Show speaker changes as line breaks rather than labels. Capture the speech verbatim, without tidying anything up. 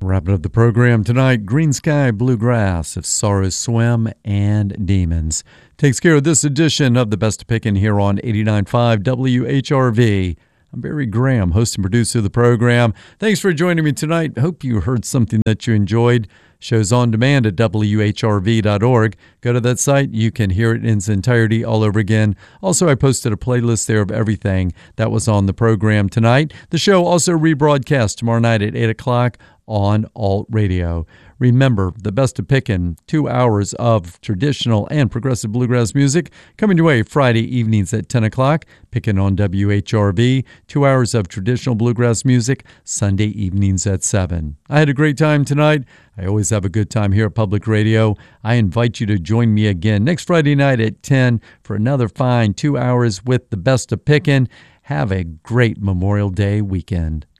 Wrapping up the program tonight, Green Sky Bluegrass of Sorrow Swim and Demons takes care of this edition of the Best of Pickin' here on eighty-nine point five W H R V. I'm Barry Graham, host and producer of the program. Thanks for joining me tonight. Hope you heard something that you enjoyed. Shows on demand at W H R V dot org. Go to that site. You can hear it in its entirety all over again. Also, I posted a playlist there of everything that was on the program tonight. The show also rebroadcast tomorrow night at eight o'clock on Alt Radio. Remember, the Best of Pickin', two hours of traditional and progressive bluegrass music coming your way Friday evenings at ten o'clock. Pickin' on W H R V, two hours of traditional bluegrass music Sunday evenings at seven. I had a great time tonight. I always have a good time here at Public Radio. I invite you to join me again next Friday night at ten for another fine two hours with the Best of Pickin'. Have a great Memorial Day weekend.